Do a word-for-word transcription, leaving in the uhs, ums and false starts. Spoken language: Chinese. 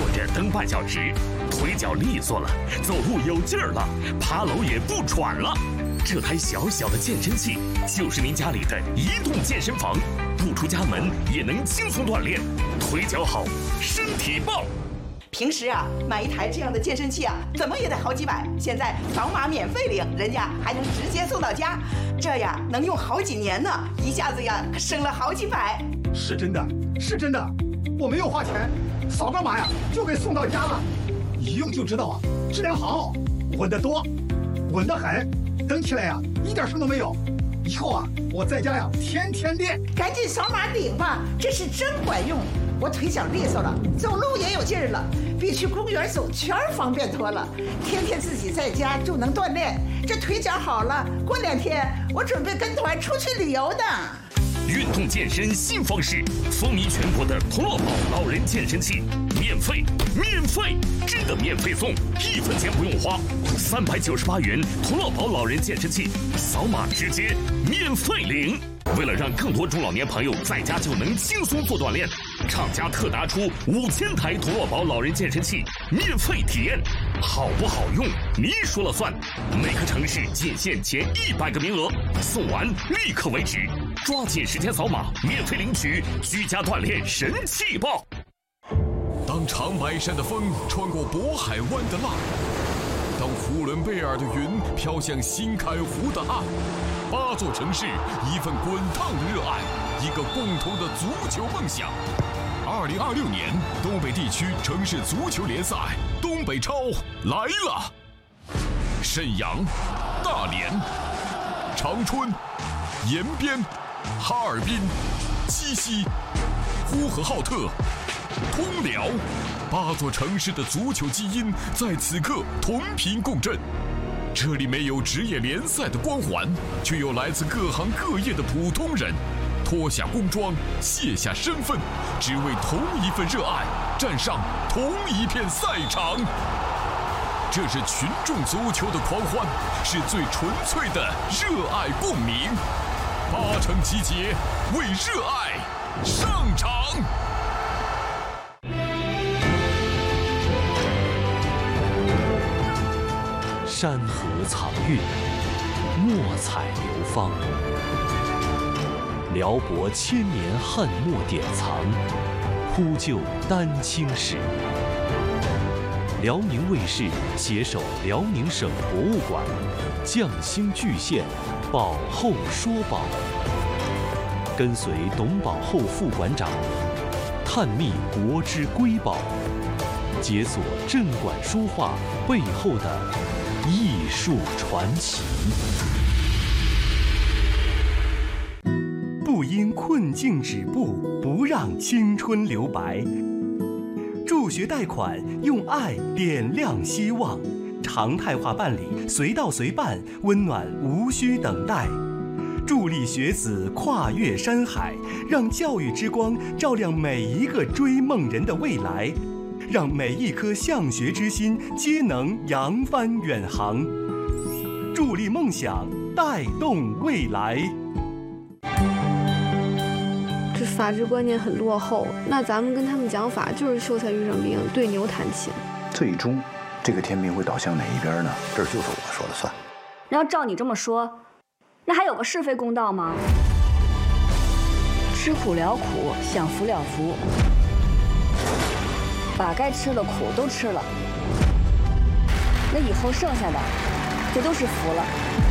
坐着蹬半小时，腿脚利索了，走路有劲儿了，爬楼也不喘了。这台小小的健身器就是您家里的移动健身房，不出家门也能轻松锻炼，腿脚好，身体棒。 平时啊，买一台这样的健身器啊，怎么也得好几百。现在扫码免费领，人家还能直接送到家，这呀能用好几年呢，一下子呀省了好几百。 是真的，是真的，我没有花钱，扫个码呀就给送到家了，一用就知道啊，质量好，稳得多，稳得很，蹬起来呀一点声都没有。以后啊，我在家呀天天练。 赶紧扫码领吧，这是真管用。我腿脚利索了，走路也有劲儿了，比去公园走圈方便多了。天天自己在家就能锻炼，这腿脚好了，过两天我准备跟团出去旅游呢。 运动健身新方式，风靡全国的童乐宝老人健身器，免费，免费，真的免费送，一分钱不用花，三百九十八元童乐宝老人健身器，扫码直接免费领。为了让更多中老年朋友在家就能轻松做锻炼，厂家特拿出五千台童乐宝老人健身器免费体验，好不好用您说了算。每个城市仅限前一百个名额，送完立刻为止，抓紧时间扫码免费领取居家锻炼神器棒。 当长白山的风穿过渤海湾的浪，当呼伦贝尔的云飘向新开湖的岸，八座城市，一份滚烫的热爱，一个共同的足球梦想。二零二六年东北地区城市足球联赛东北超来了！沈阳、大连、长春、延边、哈尔滨、鸡西、呼和浩特、通辽，八座城市的足球基因在此刻同频共振。这里没有职业联赛的光环，却有来自各行各业的普通人，脱下工装，卸下身份，只为同一份热爱，站上同一片赛场。这是群众足球的狂欢，是最纯粹的热爱共鸣。八城集结，为热爱上场。 山河藏韵，墨彩流芳。辽博千年汉墨典藏，铺就丹青史。辽宁卫视携手辽宁省博物馆，匠心巨献，宝后说宝。跟随董宝后副馆长，探秘国之瑰宝，解锁镇馆书画背后的艺术传奇。 不因困境止步，不让青春留白。助学贷款，用爱点亮希望。常态化办理，随到随办，温暖无需等待。助力学子跨越山海，让教育之光照亮每一个追梦人的未来。让每一颗向学之心皆能扬帆远航，助力梦想，带动未来。 这法治观念很落后，那咱们跟他们讲法就是秀才遇上兵，对牛弹琴。 最终，这个天平会倒向哪一边呢？这就是我说了算。 要照你这么说，那还有个是非公道吗？吃苦了苦，享福了福。把该吃的苦都吃了，那以后剩下的就都是福了。